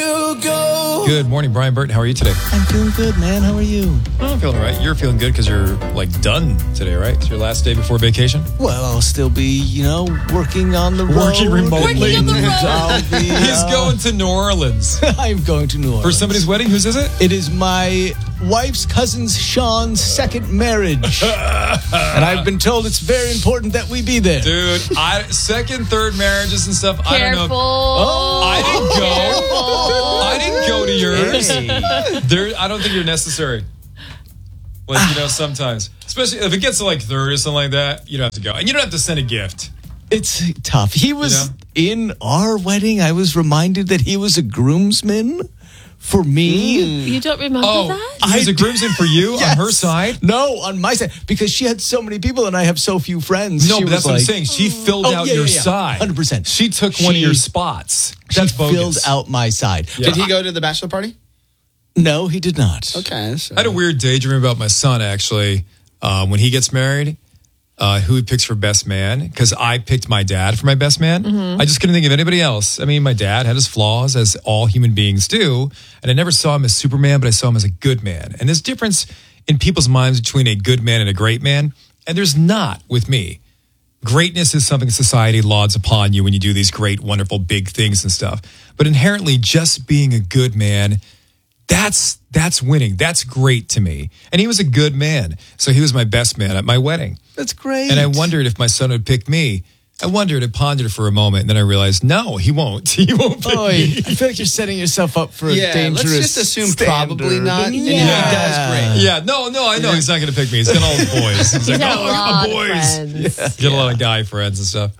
you go. Good morning, Brian Burton. How are you today? I'm feeling good, man. How are you? I'm feeling all right. You're feeling good because you're done today, right? It's your last day before vacation? Well, I'll still be, working on the road. Working remotely. Working on the road. I'll be, He's going to New Orleans. I'm going to New Orleans. For somebody's wedding? Whose is it? It is my wife's cousin's Sean's second marriage. And I've been told it's very important that we be there. Dude, second, third marriages and stuff, Careful. I don't know. I didn't go. I didn't go to yours. I don't think you're necessary. Sometimes. Especially if it gets to third or something like that, you don't have to go. And you don't have to send a gift. It's tough. He was in our wedding. I was reminded that he was a groomsman for me. You don't remember that? He was a groomsman for you on her side? No, on my side. Because she had so many people and I have so few friends. No, she but that's what I'm saying. She filled out your side. 100%. She took one of your spots. That's she bogus. filled out my side. Yeah. Did he go to the bachelor party? No, he did not. Okay. So. I had a weird daydream about my son, actually, when he gets married, who he picks for best man, because I picked my dad for my best man. Mm-hmm. I just couldn't think of anybody else. I mean, my dad had his flaws, as all human beings do, and I never saw him as Superman, but I saw him as a good man. And there's a difference in people's minds between a good man and a great man, and there's not with me. Greatness is something society lauds upon you when you do these great, wonderful, big things and stuff. But inherently, just being a good man, that's winning. That's great to me. And he was a good man. So he was my best man at my wedding. That's great. And I wondered if my son would pick me. I pondered for a moment, and then I realized, no, he won't. He won't pick me. I feel like you're setting yourself up for a dangerous let's just assume standard. probably not. And if he Yeah. does, great. Yeah, no, I know he's not going to pick me. He's got all his boys. He's like, got a I got lot my of boys. friends. Get a lot of guy friends and stuff.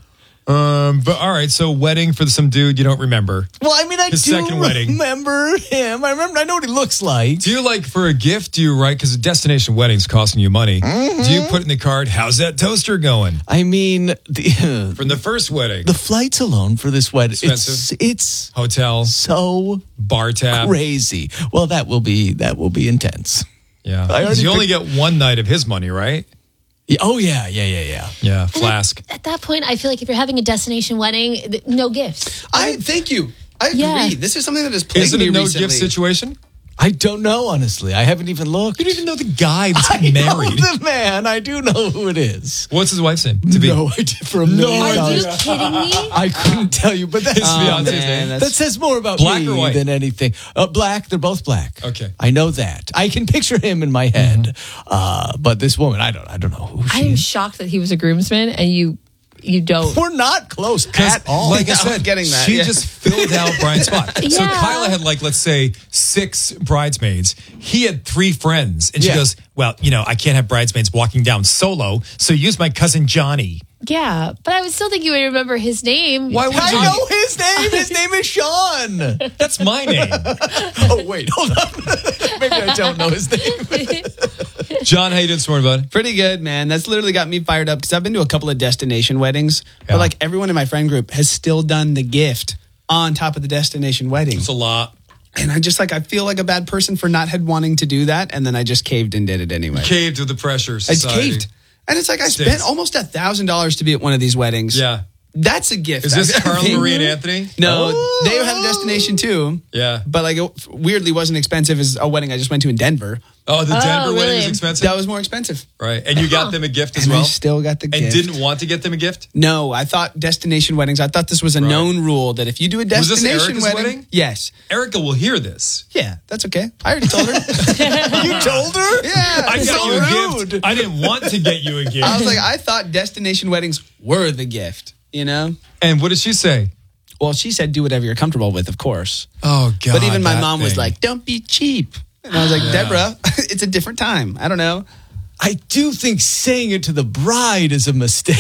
But all right, so wedding for some dude you don't remember. Well, I mean, I His do second wedding. remember him. I know what he looks like. Do you for a gift, do you write, because a destination wedding's costing you money, do you put in the card, how's that toaster going? I mean, From the first wedding? the flights alone for this wedding, Expensive? it's Hotel, so bar tab. crazy. Well, that will be intense. Yeah. I already You only get one night of his money, right? Yeah, oh, yeah. Yeah, flask. At that point, I feel like if you're having a destination wedding, no gifts. Thank you. I agree. Yeah. This is something that has plagued Is it me a no recently. gift situation? I don't know, honestly. I haven't even looked. You don't even know the guy that's I getting know married. the man. I do know who it is. What's his wife's name? No idea for a million Are you dollars. kidding me? I couldn't tell you, but that's His fiance's name. that says more about Black me or white? than anything. Black. They're both black. Okay. I know that. I can picture him in my head. But this woman, I don't know who she I'm is. shocked that he was a groomsman and you don't. We're not close at all. Like I I was said, getting that, she yeah. just filled out Brian's spot. So Yeah. Kyla had let's say 6 bridesmaids. He had 3 friends. And she Yeah. goes, well, I can't have bridesmaids walking down solo, so use my cousin Johnny. Yeah, but I would still think you would remember his name. Why would I you? know his name. His name is Sean. That's my name. Oh, wait. Hold on. Maybe I don't know his name. John, how you doing this morning, bud? Pretty good, man. That's literally got me fired up because I've been to a couple of destination weddings, Yeah. but everyone in my friend group has still done the gift on top of the destination wedding. It's a lot. And I just I feel like a bad person for not wanting to do that, and then I just caved and did it anyway. Caved with the pressure. I Society. caved. And it's I Stinks. spent almost $1,000 to be at one of these weddings. Yeah. That's a gift. Is this That's Carla everything. Marie and Anthony? No, they had a destination too. Yeah. But it weirdly wasn't expensive as a wedding I just went to in Denver. Oh, the Denver wedding really? was expensive? That was more expensive. Right. And you got them a gift as And well? I still got the And gift. didn't want to get them a gift? No, I thought destination weddings, I thought this was a known rule that if you do a this destination Erica's wedding? Yes. Erica will hear this. Yeah, that's okay. I already told her. You told her? Yeah. I it's got so you a rude. gift. I didn't want to get you a gift. I was I thought destination weddings were the gift, And what did she say? Well, she said do whatever you're comfortable with, of course. Oh, God. But even my that mom was thing. like, don't be cheap. And I was like, Deborah, it's a different time. I don't know. I do think saying it to the bride is a mistake.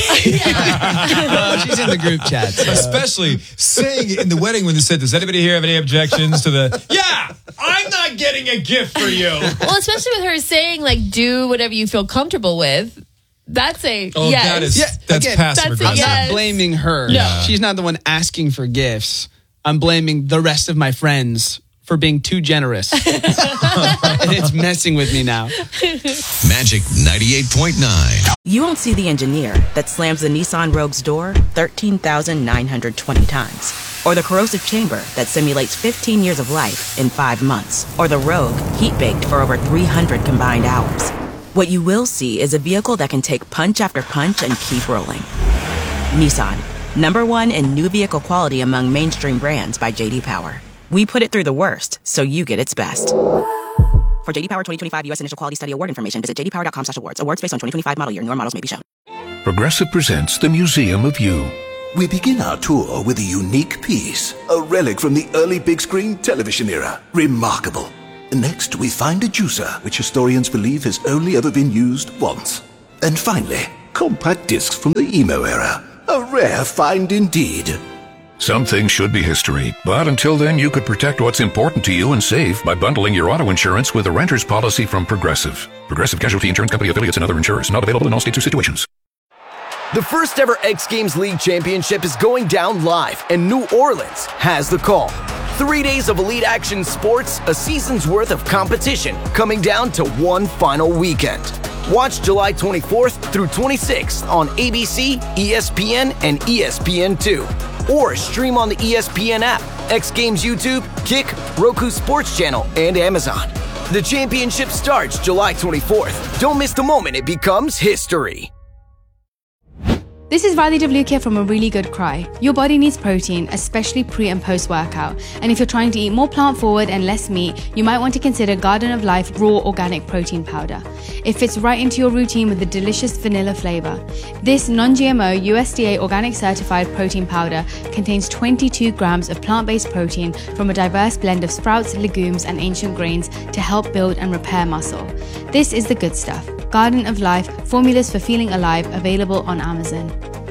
She's in the group chat. so- Especially saying it in the wedding when they said, does anybody here have any objections to the, yeah, I'm not getting a gift for you. Well, especially with her saying do whatever you feel comfortable with. That's a Oh, yes. that is, Yeah, that's again, passive that's a I'm aggressive. yes. not blaming her. No. She's not the one asking for gifts. I'm blaming the rest of my friends for being too generous. And it's messing with me now. Magic 98.9. You won't see the engineer that slams the Nissan Rogue's door 13,920 times. or the corrosive chamber that simulates 15 years of life in 5 months, or the Rogue, heat-baked for over 300 combined hours. What you will see is a vehicle that can take punch after punch and keep rolling. Nissan, #1 in new vehicle quality among mainstream brands by J.D. Power. We put it through the worst, so you get its best. For J.D. Power 2025 U.S. Initial Quality Study Award information, visit jdpower.com/awards. Awards based on 2025 model year. Newer models may be shown. Progressive presents the Museum of You. We begin our tour with a unique piece, a relic from the early big screen television era. Remarkable. Next, we find a juicer, which historians believe has only ever been used once. And finally, compact discs from the emo era. A rare find indeed. Some things should be history, but until then, you could protect what's important to you and save by bundling your auto insurance with a renter's policy from Progressive. Progressive Casualty Insurance Company affiliates and other insurers. Not available in all states or situations. The first ever X Games League Championship is going down live, and New Orleans has the call. 3 days of elite action sports, a season's worth of competition, coming down to one final weekend. Watch July 24th through 26th on ABC, ESPN, and ESPN2. Or stream on the ESPN app, X Games YouTube, Kick, Roku Sports Channel, and Amazon. The championship starts July 24th. Don't miss the moment it becomes history. This is Riley Devlukia from A Really Good Cry. Your body needs protein, especially pre and post workout. And if you're trying to eat more plant forward and less meat, you might want to consider Garden of Life Raw Organic Protein Powder. It fits right into your routine with the delicious vanilla flavor. This non-GMO USDA organic certified protein powder contains 22 grams of plant-based protein from a diverse blend of sprouts, legumes, and ancient grains to help build and repair muscle. This is the good stuff. Garden of Life, formulas for feeling alive, available on Amazon.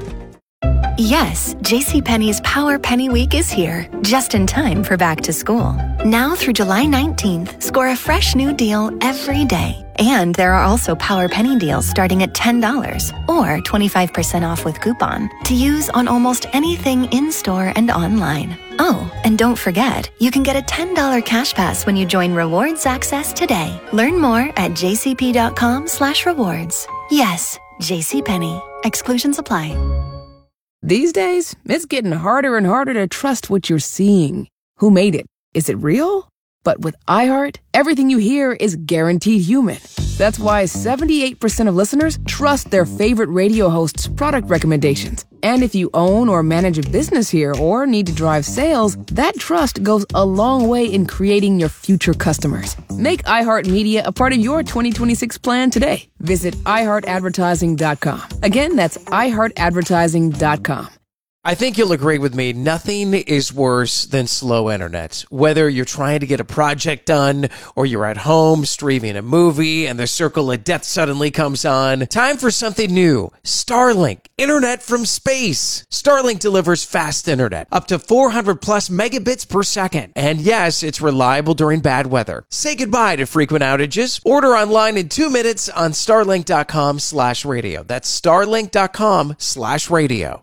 Yes, JCPenney's Power Penny Week is here, just in time for back to school. Now through July 19th, score a fresh new deal every day. And there are also Power Penny deals starting at $10 or 25% off with coupon to use on almost anything in-store and online. Oh, and don't forget, you can get a $10 cash pass when you join Rewards Access today. Learn more at jcp.com/rewards. Yes, JCPenney. Exclusions apply. These days, it's getting harder and harder to trust what you're seeing. Who made it? Is it real? But with iHeart, everything you hear is guaranteed human. That's why 78% of listeners trust their favorite radio host's product recommendations. And if you own or manage a business here or need to drive sales, that trust goes a long way in creating your future customers. Make iHeartMedia a part of your 2026 plan today. Visit iHeartAdvertising.com. Again, that's iHeartAdvertising.com. I think you'll agree with me, nothing is worse than slow internet. Whether you're trying to get a project done or you're at home streaming a movie and the circle of death suddenly comes on. Time for something new. Starlink, internet from space. Starlink delivers fast internet, up to 400 plus megabits per second. And yes, it's reliable during bad weather. Say goodbye to frequent outages. Order online in 2 minutes on starlink.com/radio. That's starlink.com/radio.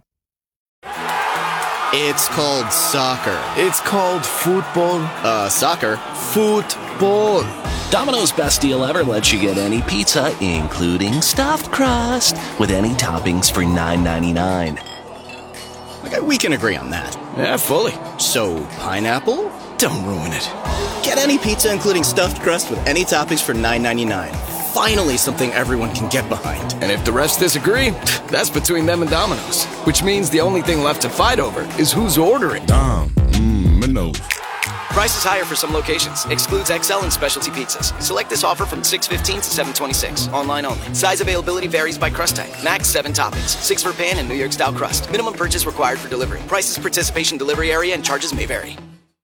It's called soccer. It's called football. Soccer. Football. Domino's best deal ever lets you get any pizza, including stuffed crust, with any toppings for $9.99. Okay, we can agree on that. Yeah, fully. So, pineapple? Don't ruin it. Get any pizza, including stuffed crust, with any toppings for $9.99. Finally, something everyone can get behind. And if the rest disagree, that's between them and Domino's. Which means the only thing left to fight over is who's ordering. Domino's. Price is higher for some locations. Excludes XL and specialty pizzas. Select this offer from 6/15 to 7/26. Online only. Size availability varies by crust type. Max 7 toppings. 6 for pan and New York style crust. Minimum purchase required for delivery. Prices, participation, delivery area, and charges may vary.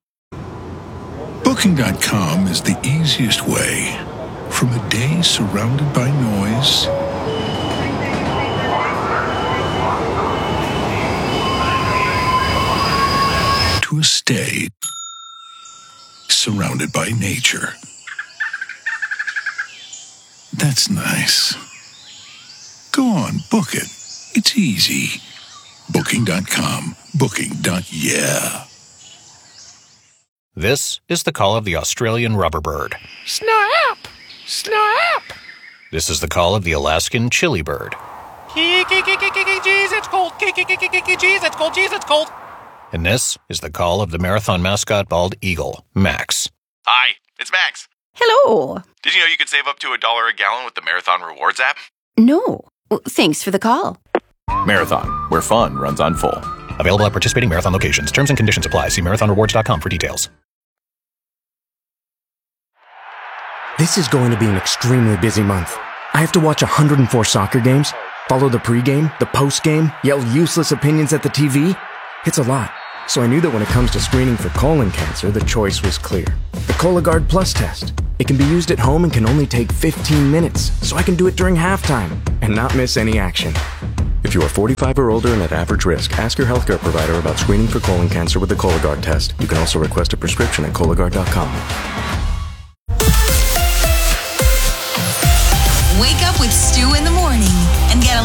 Booking.com is the easiest way. From a day surrounded by noise to a stay surrounded by nature. That's nice. Go on, book it. It's easy. Booking.com. Booking.yeah. This is the call of the Australian rubberbird. Snap! Snap! This is the call of the Alaskan chili bird. Jeez, it's cold. Jeez, it's cold. Jeez, it's cold. And this is the call of the marathon mascot bald eagle, Max. Hi, it's Max. Hello. Did you know you could save up to $1 a gallon with the Marathon Rewards app? No. Well, thanks for the call. Marathon, where fun runs on full. Available at participating Marathon locations. Terms and conditions apply. See marathonrewards.com for details. This is going to be an extremely busy month. I have to watch 104 soccer games, follow the pregame, the postgame, yell useless opinions at the TV. It's a lot. So I knew that when it comes to screening for colon cancer, the choice was clear. The Cologuard Plus test. It can be used at home and can only take 15 minutes, so I can do it during halftime and not miss any action. If you are 45 or older and at average risk, ask your healthcare provider about screening for colon cancer with the Cologuard test. You can also request a prescription at Cologuard.com.